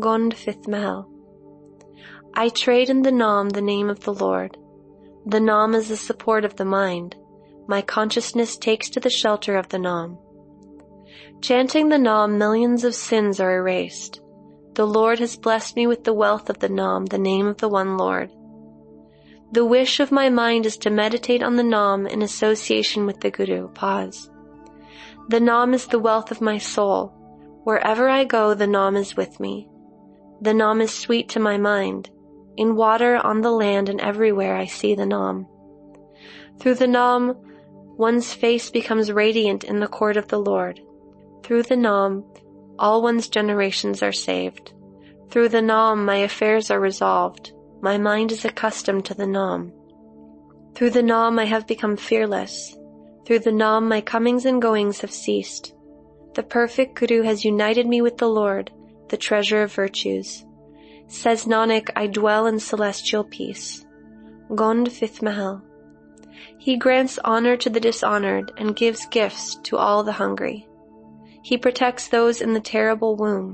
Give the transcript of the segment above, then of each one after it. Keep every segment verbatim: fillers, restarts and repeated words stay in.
Gond Fifth Mahal. I trade in the Nam the name of the Lord. The Nam is the support of the mind. My consciousness takes to the shelter of the Nam. Chanting the Nam, millions of sins are erased. The Lord has blessed me with the wealth of the Nam, the name of the one Lord. The wish of my mind is to meditate on the Nam in association with the Guru. Pause. The Nam is the wealth of my soul. Wherever I go, the Nam is with me. The Nam is sweet to my mind. In water, on the land, and everywhere I see the Nam. Through the Nam, one's face becomes radiant in the court of the Lord. Through the Nam, all one's generations are saved. Through the Nam, my affairs are resolved. My mind is accustomed to the Nam. Through the Nam, I have become fearless. Through the Nam, my comings and goings have ceased. The perfect Guru has united me with the Lord, the treasure of virtues. Says Nanak, I dwell in celestial peace. Gond Fifth Mahal. He grants honor to the dishonored and gives gifts to all the hungry. He protects those in the terrible womb.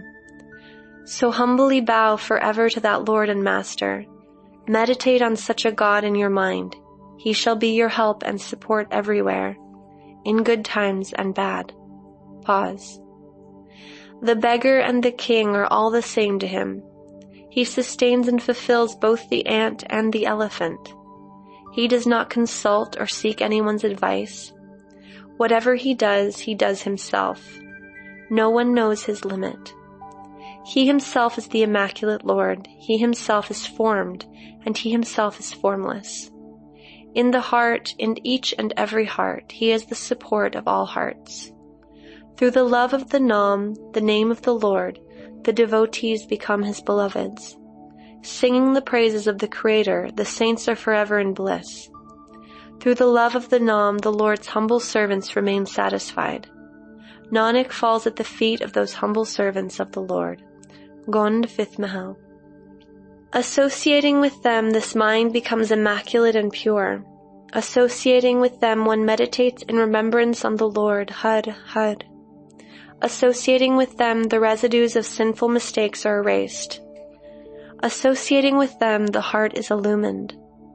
So humbly bow forever to that Lord and Master. Meditate on such a God in your mind. He shall be your help and support everywhere, in good times and bad. Pause. The beggar and the king are all the same to him. He sustains and fulfills both the ant and the elephant. He does not consult or seek anyone's advice. Whatever he does, he does himself. No one knows his limit. He himself is the immaculate Lord. He himself is formed, and he himself is formless. In the heart, in each and every heart, he is the support of all hearts. Through the love of the Nam, the name of the Lord, the devotees become his beloveds. Singing the praises of the Creator, the saints are forever in bliss. Through the love of the Nam, the Lord's humble servants remain satisfied. Nanak falls at the feet of those humble servants of the Lord. Gond Fifth Mahal. Associating with them, this mind becomes immaculate and pure. Associating with them, one meditates in remembrance on the Lord, Har, Har. Associating with them, the residues of sinful mistakes are erased. Associating with them, the heart is illumined.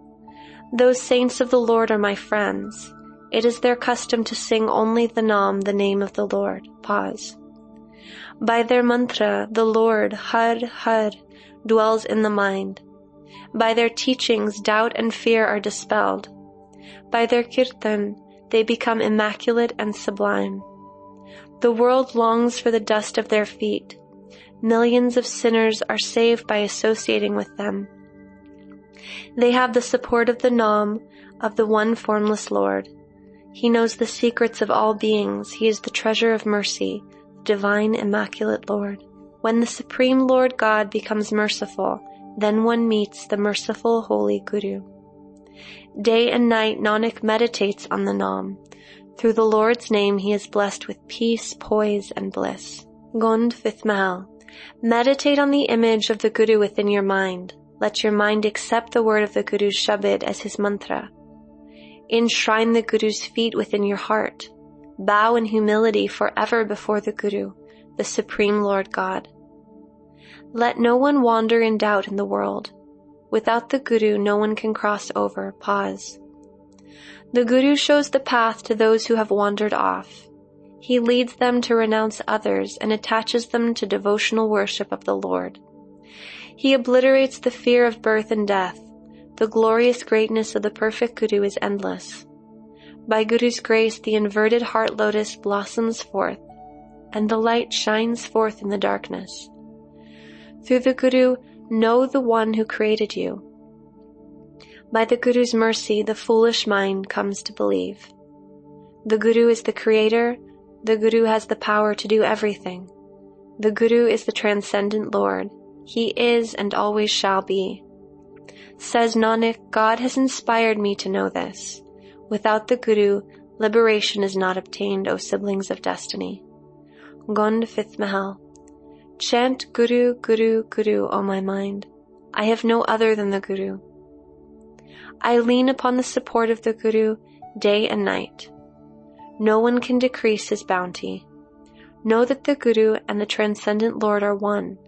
Those saints of the Lord are my friends. It is their custom to sing only the Nam, the name of the Lord. Pause. By their mantra, the Lord, Har, Har, dwells in the mind. By their teachings, doubt and fear are dispelled. By their kirtan, they become immaculate and sublime. The world longs for the dust of their feet. Millions of sinners are saved by associating with them. They have the support of the Nam, of the one formless Lord. He knows the secrets of all beings. He is the treasure of mercy, the divine immaculate Lord. When the Supreme Lord God becomes merciful, then one meets the merciful holy Guru. Day and night Nanak meditates on the Nam. Through the Lord's name he is blessed with peace, poise, and bliss. Gond Fifth Mahal. Meditate on the image of the Guru within your mind. Let your mind accept the word of the Guru's Shabad as his mantra. Enshrine the Guru's feet within your heart. Bow in humility forever before the Guru, the Supreme Lord God. Let no one wander in doubt in the world. Without the Guru, no one can cross over. Pause. The Guru shows the path to those who have wandered off. He leads them to renounce others and attaches them to devotional worship of the Lord. He obliterates the fear of birth and death. The glorious greatness of the perfect Guru is endless. By Guru's grace, the inverted heart lotus blossoms forth, and the light shines forth in the darkness. Through the Guru, know the one who created you. By the Guru's mercy, the foolish mind comes to believe. The Guru is the creator. The Guru has the power to do everything. The Guru is the transcendent Lord. He is and always shall be. Says Nanak, God has inspired me to know this. Without the Guru, liberation is not obtained, O siblings of destiny. Gond Fifth Mahal. Chant Guru, Guru, Guru, O my mind. I have no other than the Guru. I lean upon the support of the Guru day and night. No one can decrease his bounty. Know that the Guru and the Transcendent Lord are one.